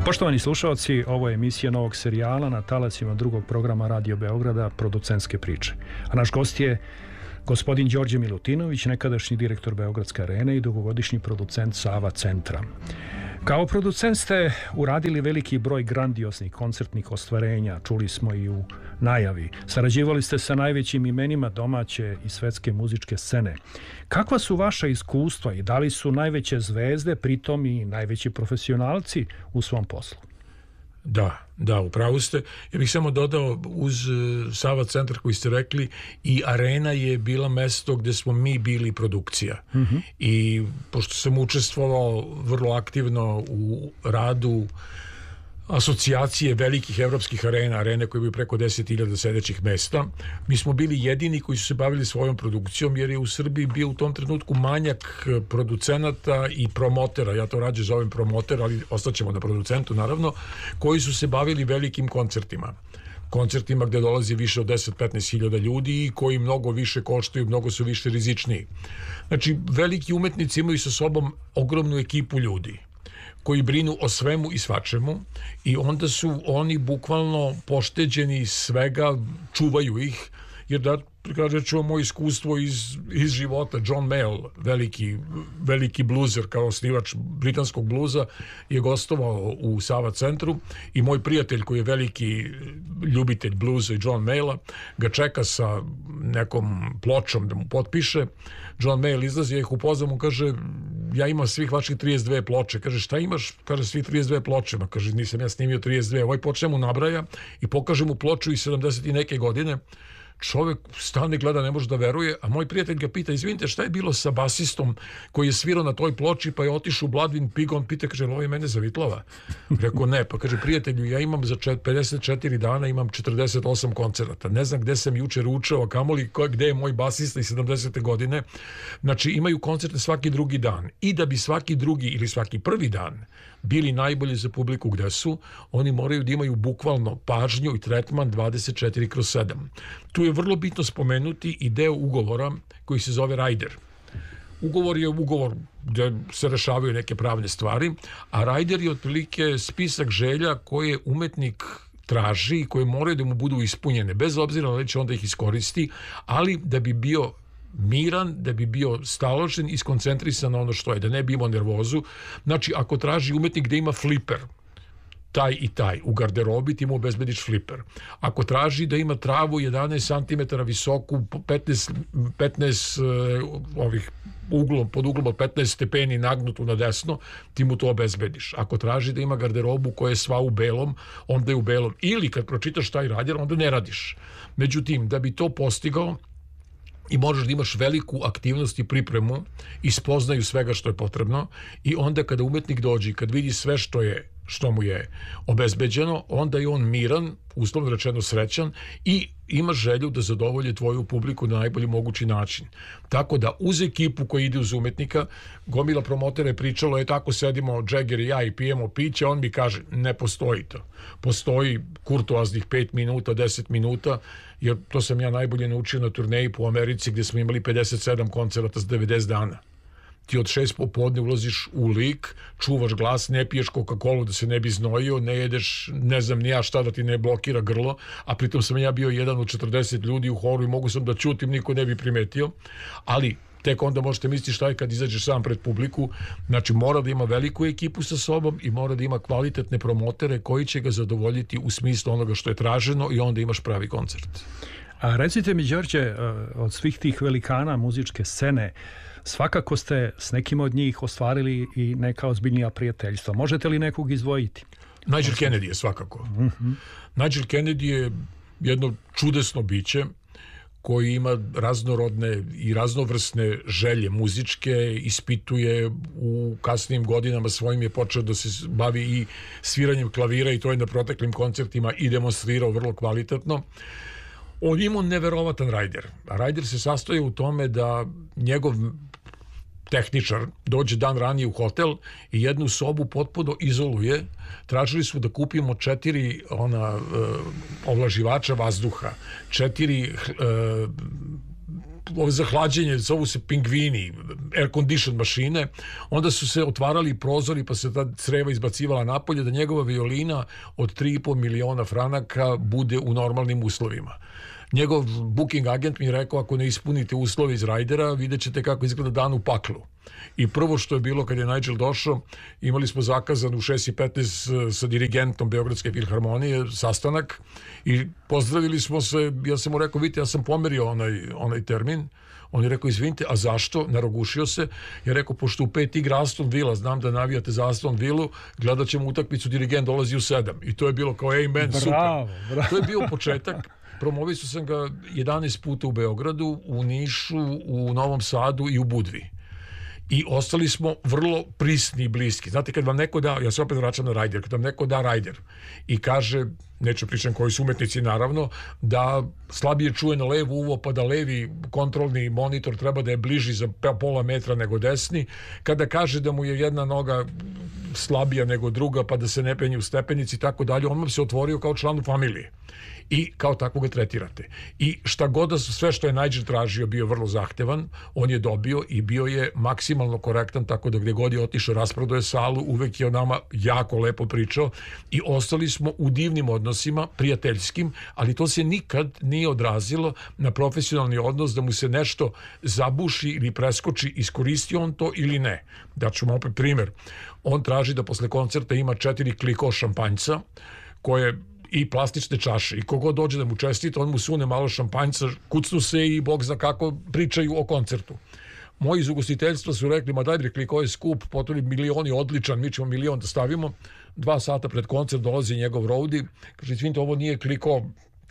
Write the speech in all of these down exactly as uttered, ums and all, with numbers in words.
Poštovani slušalci, ovo je emisija novog serijala na talasima drugog programa Radio Beograda Producentske priče. A naš gost je gospodin Đorđe Milutinović, nekadašnji direktor Beogradske arene i dugogodišnji producent Sava centra. Kao producent ste uradili veliki broj grandioznih koncertnih ostvarenja, čuli smo i u najavi. Sarađivali ste sa najvećim imenima domaće i svetske muzičke scene. Kakva su vaša iskustva i da li su najveće zvezde pritom i najveći profesionalci u svom poslu? Da, da, upravo ste. Ja bih samo dodao uz Sava centar koji ste rekli, i arena je bila mesto gde smo mi bili produkcija. Mm-hmm. I pošto sam učestvovao vrlo aktivno u radu asocijacije velikih evropskih arena, arene koje bi preko deset hiljada sedećih mesta, mi smo bili jedini koji su se bavili svojom produkcijom, jer je u Srbiji bio u tom trenutku manjak producenata i promotera, ja to rađe zovem promoter, ali ostaćemo na producentu naravno, koji su se bavili velikim koncertima. Koncertima gde dolazi više od deset do petnaest hiljada ljudi i koji mnogo više koštaju, mnogo su više rizičniji. Znači, veliki umetnici imaju sa sobom ogromnu ekipu ljudi koji brinu o svemu i svačemu, i onda su oni bukvalno pošteđeni svega, čuvaju ih, jer da kaže ću moj iskustvo iz, iz života. John Mayall, veliki, veliki bluzer kao osnivač britanskog bluza, je gostovao u Sava centru i moj prijatelj koji je veliki ljubitelj bluza i John Mayalla ga čeka sa nekom pločom da mu potpiše. John Mayall izlazi, ja ih upoznam, mu kaže, ja imam svih vaših trideset dve ploče. Kaže, šta imaš? Kaže, svih trideset dve ploče. Ma kaže, nisam ja snimio trideset dve. Ovaj počne mu nabraja i pokaže mu ploču iz sedamdeset i neke godine. Čovjek stane gleda, ne može da veruje, a moj prijatelj ga pita, izvinite, šta je bilo sa basistom koji je svirao na toj ploči, pa je otišao u Bloodwind Pig, on pita, kaže, ovo je mene zavitlava? Rekao, ne, pa kaže, prijatelju, ja imam za pedeset četiri dana, imam četrdeset osam koncerata, ne znam gde sam juče ručao, kamoli gde je moj basista iz sedamdesete godine. Znači, imaju koncerte svaki drugi dan, i da bi svaki drugi ili svaki prvi dan bili najbolji za publiku gde su, oni moraju da imaju bukvalno pažnju i tretman dvadeset četiri kroz sedam. Tu je vrlo bitno spomenuti i deo ugovora koji se zove rider. Ugovor je ugovor gde se rešavaju neke pravne stvari, a rider je otprilike spisak želja koje umetnik traži i koje moraju da mu budu ispunjene, bez obzira da će onda ih iskoristi, ali da bi bio miran, da bi bio staložen i skoncentrisan na ono što je, da ne bi imao nervozu. Znači, ako traži umetnik da ima fliper, taj i taj, u garderobi ti mu obezbediš fliper. Ako traži da ima travu jedanaest centimetara visoku, petnaest, petnaest uh, ovih uglom, pod uglom od petnaest stepeni nagnutu na desno, ti mu to obezbediš. Ako traži da ima garderobu koja je sva u belom, onda je u belom. Ili kad pročitaš taj radjer, onda ne radiš. Međutim, da bi to postigao, i možeš da imaš veliku aktivnost i pripremu i spoznaju svega što je potrebno, i onda kada umetnik dođe, kad vidi sve što je, što mu je obezbeđeno, onda je on miran, uslovno rečeno srećan, i ima želju da zadovolje tvoju publiku na najbolji mogući način. Tako da uz ekipu koja ide uz umetnika, gomila promotera je pričalo, je tako sedimo Jagger i ja i pijemo piće, on mi kaže, ne postoji to. Postoji kurtoaznih pet minuta, deset minuta, jer to sam ja najbolje naučio na turneji po Americi gdje smo imali pedeset sedam koncerata s devedeset dana. Ti od šest popodne ulaziš u lik, čuvaš glas, ne piješ Coca-Colu da se ne bi znojio, ne jedeš, ne znam ni ja šta da ti ne blokira grlo, a pritom sam ja bio jedan od četrdeset ljudi u horu i mogu sam da ćutim, niko ne bi primetio, ali tek onda možete misliti šta je kad izađeš sam pred publiku. Znači, mora da ima veliku ekipu sa sobom i mora da ima kvalitetne promotere koji će ga zadovoljiti u smislu onoga što je traženo, i onda imaš pravi koncert. A recite mi, Đorđe, od svih tih velikana muzičke scene, svakako ste s nekim od njih ostvarili i neka ozbiljnija prijateljstva. Možete li nekog izdvojiti? Nigel Kennedy je svakako. Mm-hmm. Nigel Kennedy je jedno čudesno biće koji ima raznorodne i raznovrsne želje muzičke, ispituje u kasnijim godinama svojim, je počeo da se bavi i sviranjem klavira, i to je na proteklim koncertima i demonstrirao vrlo kvalitetno. On ima neverovatan rider. A rider se sastoji u tome da njegov tehničar dođe dan ranije u hotel i jednu sobu potpuno izoluje. Tražili su da kupimo četiri ona, uh, ovlaživača vazduha, četiri uh, ove za hlađenje, zovu se pingvini, air condition mašine, onda su se otvarali prozori pa se ta creva izbacivala napolje da njegova violina od tri i po miliona franaka bude u normalnim uslovima. Njegov booking agent mi je rekao, ako ne ispunite uslove iz Rajdera, vidjet ćete kako izgleda dan u paklu. I prvo što je bilo kad je Nigel došao, imali smo zakazan u šest i petnaest sa dirigentom Beogradske filharmonije sastanak i pozdravili smo se. Ja sam mu rekao, vidite, ja sam pomerio onaj, onaj termin. On je rekao, izvinite, a zašto? Narogušio se. Ja rekao, pošto u pet igra Aston Villa, znam da navijate za Aston Villu, gledat ćemo utakmicu, dirigent dolazi u sedam. I to je bilo kao, amen, bravo, super. Bravo. To je bio početak. Promovisao sam ga jedanaest puta u Beogradu, u Nišu, u Novom Sadu i u Budvi. I ostali smo vrlo prisni i bliski. Znate, kad vam neko da, ja se opet vraćam na Rajder, kad vam neko da Rajder i kaže, neću pričam koji su umetnici naravno, da slabije čuje na levo uvo, pa da levi kontrolni monitor treba da je bliži za pola metra nego desni, kada kaže da mu je jedna noga slabija nego druga, pa da se ne penje u stepenici i tako dalje, on vam se otvorio kao članu familije. I kao tako ga tretirate. I šta god da sve što je Nigel tražio bio vrlo zahtevan, on je dobio i bio je maksimalno korektan, tako da gde god je otišao rasprodao je salu, uvek je o nama jako lepo pričao i ostali smo u divnim odnosima, prijateljskim, ali to se nikad nije odrazilo na profesionalni odnos da mu se nešto zabuši ili preskoči, iskoristi on to ili ne. Da ću vam opet primjer. On traži da posle koncerta ima četiri kliko šampanjca koje i plastične čaše i kogod dođe da mu čestita, on mu sune malo šampanjca, kucnu se i bog zna kako pričaju o koncertu. Moji iz ugostiteljstva su rekli, ma daj bre, kliko je skup, potrebni milioni odličan, mi ćemo milion da stavimo. Dva sata pred koncert dolazi njegov roadie, kaže, izvinite, ovo nije kliko.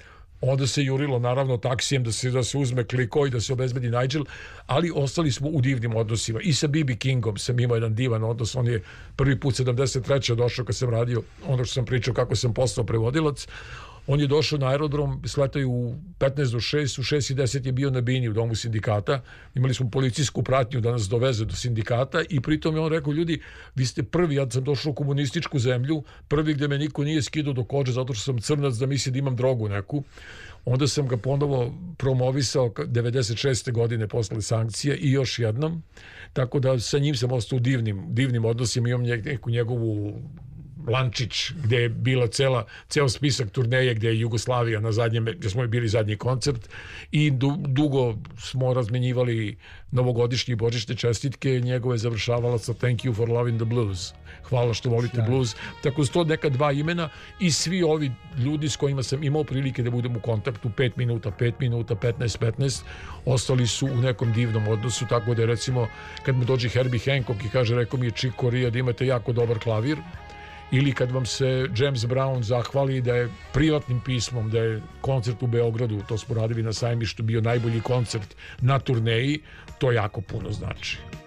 Onda se jurilo naravno taksijem da se, da se uzme kliko i da se obezbedi Nigel, ali ostali smo u divnim odnosima. I sa B B Kingom sam imao jedan divan odnos, on je prvi put sedamdeset treće došao kad sam radio ono što sam pričao kako sam postao prevodilac. On je došao na aerodrom, sletaju u petnaest do šest, u šest i deset je bio na bini u domu sindikata. Imali smo policijsku pratnju da nas doveze do sindikata i pritom je on rekao, ljudi, vi ste prvi, ja sam došao u komunističku zemlju, prvi gde me niko nije skidao do kože zato što sam crnac da misli da imam drogu neku. Onda sam ga ponovo promovisao devedeset šeste godine posle sankcija i još jednom. Tako da sa njim sam ostao u divnim, divnim odnosima, imam neku njegovu Lančić, gde je bila cela, ceo spisak turneje gde je Jugoslavija na zadnjem, gde smo bili zadnji koncert i du, dugo smo razmenjivali novogodišnje i božićne čestitke, njegove je završavala sa Thank you for loving the blues. Hvala što volite blues. Tako su to neka dva imena i svi ovi ljudi s kojima sam imao prilike da budem u kontaktu pet minuta, pet minuta, petnaest petnaest, ostali su u nekom divnom odnosu, tako da je recimo kad mu dođe Herbie Hancock i kaže, rekao mi je Chick Corea da imate jako dobar klavir, ili kad vam se James Brown zahvali da je privatnim pismom, da je koncert u Beogradu, to smo radili na Sajmištu, bio najbolji koncert na turneji, to jako puno znači.